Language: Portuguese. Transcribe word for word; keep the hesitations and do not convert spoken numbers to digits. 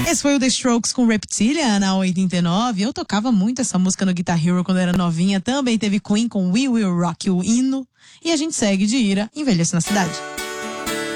Esse foi o The Strokes com Reptilian na oitenta e nove. Eu tocava muito essa música no Guitar Hero quando era novinha. Também teve Queen com We Will Rock You, o hino. E a gente segue de Ira, Envelhece na Cidade.